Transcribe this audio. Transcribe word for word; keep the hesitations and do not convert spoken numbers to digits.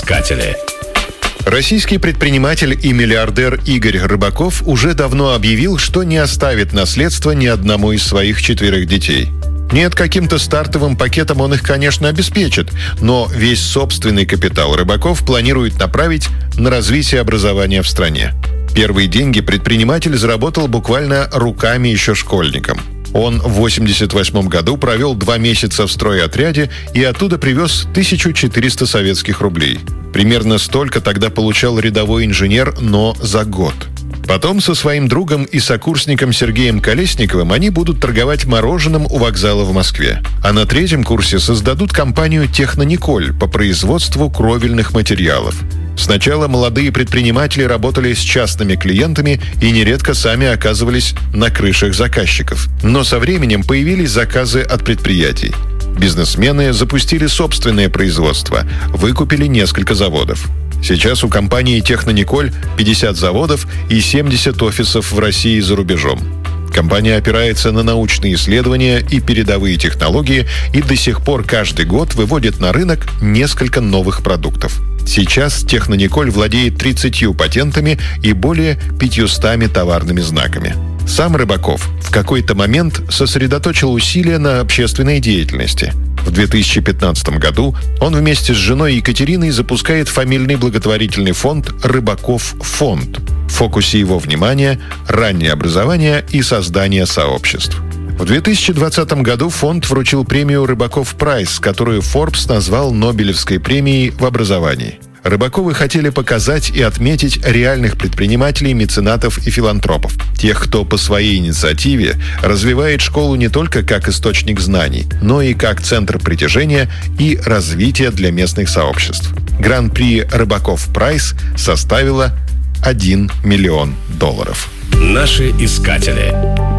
искатели. Российский предприниматель и миллиардер Игорь Рыбаков уже давно объявил, что не оставит наследство ни одному из своих четверых детей. Нет, каким-то стартовым пакетом он их, конечно, обеспечит, но весь собственный капитал Рыбаков планирует направить на развитие образования в стране. Первые деньги предприниматель заработал буквально руками еще школьником. Он в восемьдесят восьмом году провел два месяца в стройотряде и оттуда привез тысячу четыреста советских рублей. Примерно столько тогда получал рядовой инженер, но за год. Потом со своим другом и сокурсником Сергеем Колесниковым они будут торговать мороженым у вокзала в Москве. А на третьем курсе создадут компанию «Технониколь» по производству кровельных материалов. Сначала молодые предприниматели работали с частными клиентами и нередко сами оказывались на крышах заказчиков. Но со временем появились заказы от предприятий. Бизнесмены запустили собственное производство, выкупили несколько заводов. Сейчас у компании «Технониколь» пятьдесят заводов и семьдесят офисов в России и за рубежом. Компания опирается на научные исследования и передовые технологии и до сих пор каждый год выводит на рынок несколько новых продуктов. Сейчас «Технониколь» владеет тридцатью патентами и более пятьюстами товарными знаками. Сам Рыбаков в какой-то момент сосредоточил усилия на общественной деятельности. В две тысячи пятнадцатом году он вместе с женой Екатериной запускает фамильный благотворительный фонд «Рыбаков фонд». В фокусе его внимания – раннее образование и создание сообществ. В две тысячи двадцатом году фонд вручил премию «Рыбаков Прайс», которую Forbes назвал Нобелевской премией в образовании. Рыбаковы хотели показать и отметить реальных предпринимателей, меценатов и филантропов. Тех, кто по своей инициативе развивает школу не только как источник знаний, но и как центр притяжения и развития для местных сообществ. Гран-при «Рыбаков Прайс» составило один миллион долларов. Наши искатели.